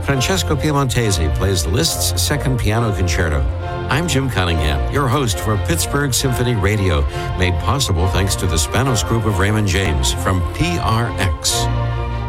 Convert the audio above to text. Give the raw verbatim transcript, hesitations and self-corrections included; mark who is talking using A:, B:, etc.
A: Francesco Piemontese plays Liszt's Second Piano Concerto. I'm Jim Cunningham, your host for Pittsburgh Symphony Radio, made possible thanks to the Spanos Group of Raymond James from P R X.